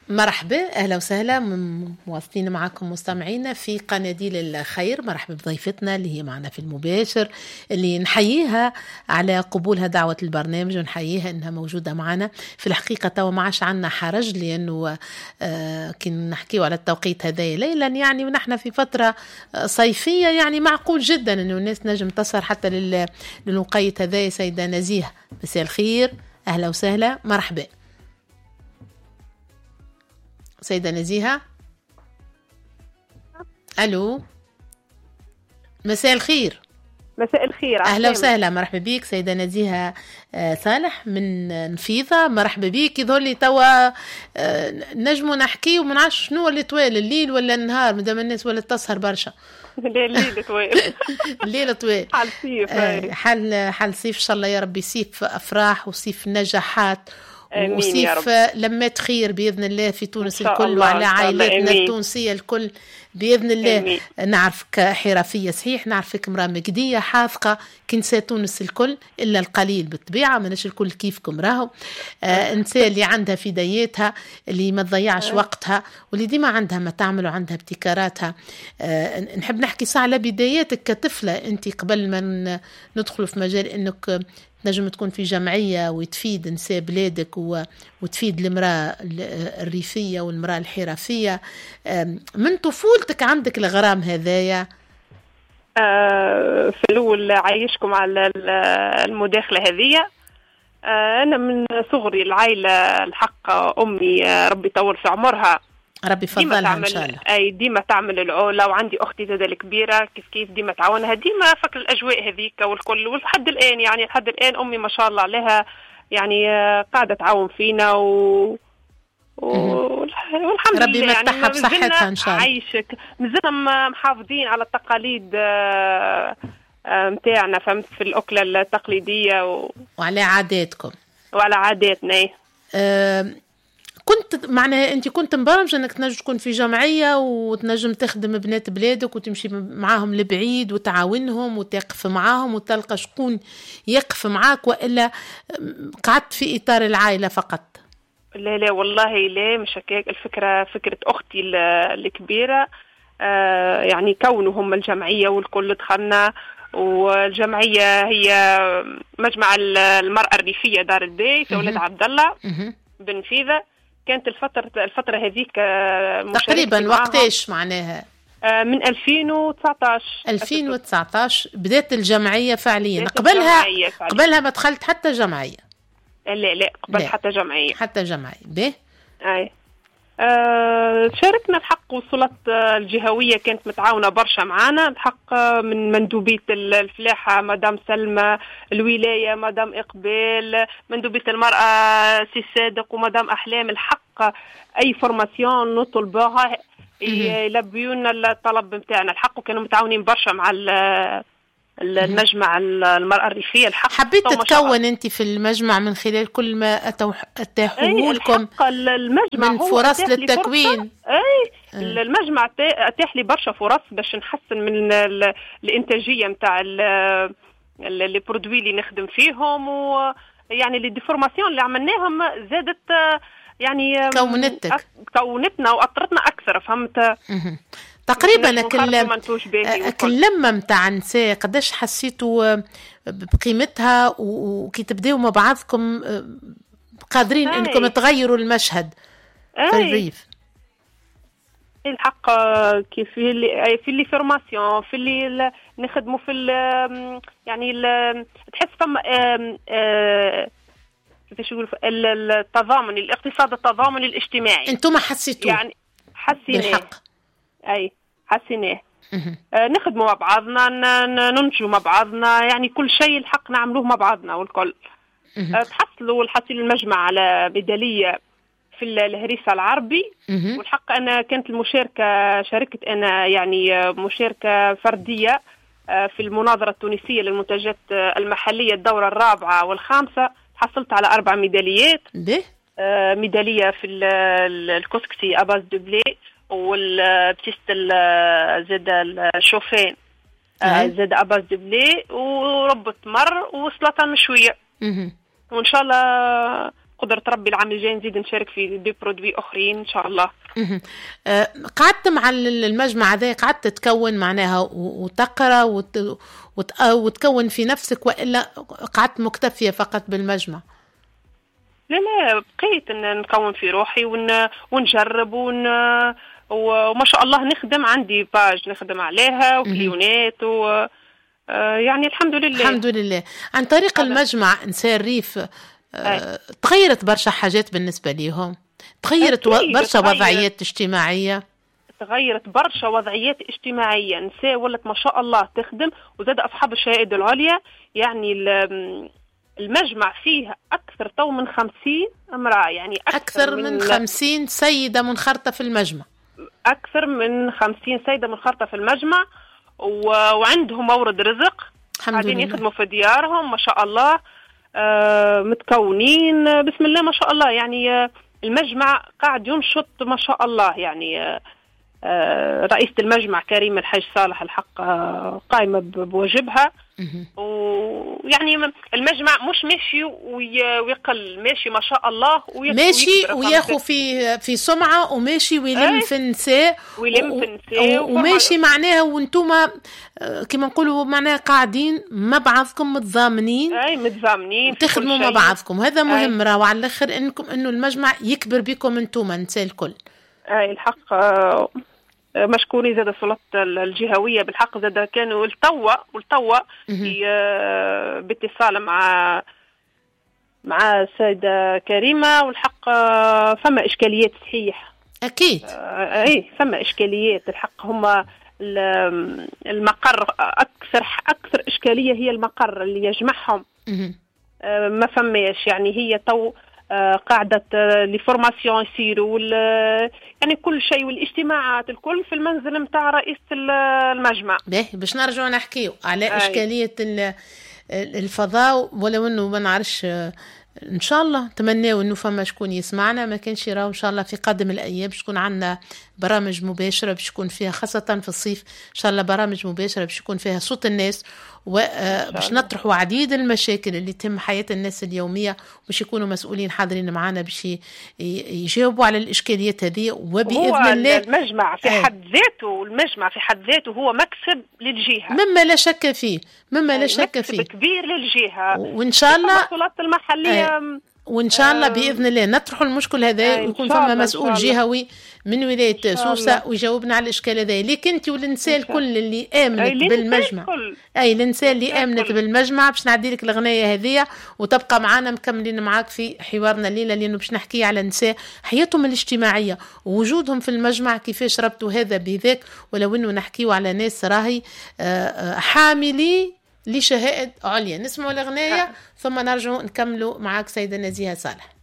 مرحبا، أهلا وسهلا، مواصلين معكم مستمعينا في قناديل الخير. مرحبا بضيفتنا اللي هي معنا في المباشر، اللي نحييها على قبولها دعوة البرنامج، ونحييها أنها موجودة معنا. في الحقيقة توا ما عاش عنا حرج، لأنه كنا نحكيه على التوقيت هذا ليلا يعني، ونحن في فترة صيفية يعني معقول جدا أنه الناس نجم تسهر حتى للوقيت هذا. سيدة نزيهة، مساء الخير، أهلا وسهلا، مرحبا. سيدة نزيهة، ألو، مساء الخير. مساء الخير، أهلا وسهلا، مرحبا بيك سيدة نزيهة صالح من نفيضة. مرحبا بيك. يظهر لي توا نجموا نحكي وما نعرفش شنو اللي طوال، الليل ولا النهار، مدام الناس ولا تسهر برشا. الليل طويل. الليل طويل، حال صيف. حال صيف إن شاء الله يا ربي، صيف أفراح وصيف نجاحات وصيف لمات خير بإذن الله في تونس الكل وعلى عائلاتنا التونسية الكل بإذن الله. أمين. نعرفك حرفية صحيح، نعرفك امرأة مجدية حاذقة، كنساء تونس الكل إلا القليل بالطبيعة، مناش الكل كيفكم راهو. إنسان اللي عندها في دياتها، اللي ما تضيعش وقتها، واللي ديما عندها ما تعمل وعندها ابتكاراتها. نحب نحكي ساعة على بداياتك كطفلة. أنت قبل ما ندخل في مجال أنك نجم تكون في جمعية وتفيد نساء بلادك وتفيد المرأة الريفية والمرأة الحرفية، من طفولتك عندك الغرام هذايا؟ في الأول عايشكم على المداخلة هذه. أنا من صغري العائلة الحق أمي ربي طول في عمرها، ربي يفضلها إن شاء الله. أي ديما تعمل العولة، وعندي أختي زاد الكبيرة كيف ديما تعاونها، ديما فكر الأجواء هذيك والكل. ولحد الآن يعني لحد الآن أمي ما شاء الله عليها يعني قاعدة تعاون فينا والحمد ربي لله يعني بصحتها إن شاء الله. عايشك مازلنا محافظين على التقاليد متاعنا، فهمت، في الأكلة التقليدية وعلى عاداتكم وعلى عاداتنا. كنت معناها أنت كنت مبرمج أنك تنجم تكون في جمعية وتنجم تخدم بنات بلادك وتمشي معاهم لبعيد وتعاونهم وتقف معاهم وتلقى شكون يقف معاك، وإلا قعدت في إطار العائلة فقط؟ لا والله لا، مش هكاك الفكرة. فكرة أختي الكبيرة يعني كونهم الجمعية والكل دخلنا، والجمعية هي مجمع المرأة الريفية دار البي في ولاد عبد الله بنفيذة. كانت الفترة هذيك تقريبا وقتاش معناها؟ من 2019 بدأت الجمعية فعليا. قبلها ما دخلت حتى جمعية؟ لا قبل حتى جمعية به. أي شاركنا الحق، وصلت الجهوية كانت متعاونة برشا معانا الحق، من مندوبية الفلاحة مدام سلمى، الولاية مدام إقبال، مندوبية المرأة سي صادق ومدام أحلام. الحق أي فورماسيون نطلبها يلبيونا الطلب متاعنا الحق، وكانوا متعاونين برشا مع المجمع المرأة الريفية. الحق حبيت تتكون أنت في المجمع من خلال كل ما أتاحوا لكم المجمع من فرص للتكوين. المجمع أتاح لي برشا فرص باش نحسن من الإنتاجية متاع اللي برودوي اللي نخدم فيهم، ويعني اللي ديفورماسيون اللي عملناهم زادت يعني كونتنا وأطرتنا أكثر، فهمت. تقريبا كل لما متاع نساء قداش حسيتوا بقيمتها وكي تبداوا مع بعضكم قادرين انكم تغيروا المشهد في الريف؟ الحق كيف في اللي فورماسيون، في اللي نخدموا في يعني تحس فما كيفاش يقولوا التضامن، الاقتصاد التضامن الاجتماعي. انتم حسيتوا يعني حسينا بالحق؟ أي حسيناه. نخدموا مع بعضنا، ننتجوا مع بعضنا، يعني كل شيء الحق نعملوه مع بعضنا والكل. تحصلوا الحصيل المجمع على ميدالية في الهريسة العربي. والحق أنا كانت المشاركة، شاركت أنا يعني مشاركة فردية في المناظرة التونسية للمنتجات المحلية الدورة الرابعة والخامسة. حصلت على 4 ميداليات. ميدالية في الكسكسي أباز دوبلي، والبتيست زاد الشوفين زاد أباز دبلي، وربط مر وصلتها مشوية. وإن شاء الله قدرة ربي العام الجاي نزيد نشارك في دي برودوي اخرين ان شاء الله. قعدت مع المجمع هذا، قعدت تكون معناها وتقرا وتكون في نفسك، والا قعدت مكتفيه فقط بالمجمع؟ لا بقيت نكون في روحي ونجرب وما شاء الله نخدم، عندي باج نخدم عليها وكليونات يعني الحمد لله. عن طريق المجمع نساء الريف تغيرت برشا حاجات بالنسبة ليهم، تغيرت برشا وضعيات اجتماعية، تغيرت برشا وضعيات اجتماعية. نساء ولت ما شاء الله تخدم، وزاد أصحاب الشهادة العليا. يعني المجمع فيه أكثر تو من 50 امرأة، يعني أكثر من 50 سيدة منخرطة في المجمع، أكثر من 50 سيدة منخرطة في المجمع، وعندهم مورد رزق، قاعدين يخدموا في ديارهم ما شاء الله، متكونين بسم الله ما شاء الله. يعني المجمع قاعد ينشط ما شاء الله. يعني رئيسة المجمع كريمة الحاج صالح الحق قائمة بواجبها، ويعني المجمع مش ماشي ويقل، ماشي ما شاء الله، ماشي وياخو في سمعة، وماشي ويلم في النساء، وماشي معناها وانتوما كما نقولوا معناها قاعدين مع بعضكم متضامنين تخدموا مع بعضكم. هذا مهم راهو على الاخر، انه المجمع يكبر بكم انتوما نساء الكل. الحق مشكورين. زاد السلطات الجهوية بالحق زاد كانوا والتوا باتصال مع السيدة كريمة، والحق فما إشكاليات صحيح أكيد. فما إشكاليات الحق. هما المقر أكثر إشكالية هي المقر اللي يجمعهم، ما فماش. يعني هي تو قاعدة لفورماسيون يصيروا يعني كل شيء والاجتماعات الكل في المنزل متاع رئيس المجمع. باش نرجع نحكيو على إشكالية الفضاء، ولو انه ما نعرفش ان شاء الله نتمناو انه فما شكون يسمعنا، ما كانش يراو ان شاء الله في قادم الايام باش تكون عندنا برامج مباشره باش يكون فيها خاصه في الصيف ان شاء الله برامج مباشره باش يكون فيها صوت الناس، وباش نطرحوا عديد المشاكل اللي تهم حياه الناس اليوميه، وباش يكونوا مسؤولين حاضرين معنا باش يجاوبوا على الاشكاليات هذه. وباذن الله المجمع في حد ذاته هو مكسب للجهه، مما لا شك فيه، مكسب كبير للجهه. وان شاء الله البطولات المحليه وإن شاء الله بإذن الله نطرحوا المشكل هذا، ويكون فما مسؤول جهوي من ولاية سوسة ويجاوبنا على الإشكال هذا. لكن أنت والنساء الكل اللي آمنت بالمجمع، النساء اللي آمنت بالمجمع، باش نعدي لك الغناية هذه وتبقى معنا مكملين معاك في حوارنا الليلة، لأنه باش نحكي على النساء حياتهم الاجتماعية ووجودهم في المجمع، كيفاش ربطوا هذا بذاك، ولو أنه نحكيوا على ناس راهي حاملي لشهائد عليا. نسمعوا الأغنية ثم نرجع نكملوا معاك سيدة نزيهة صالح.